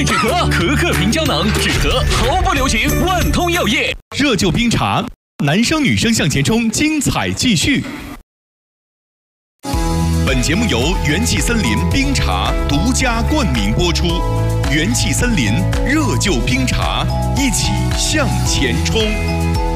止咳，可可平胶囊止咳毫不留情，万通药业。 热灸冰茶，男生女生向前冲，精彩继续。本节目由元气森林冰茶独家冠名播出。元气森林热灸冰茶，一起向前冲。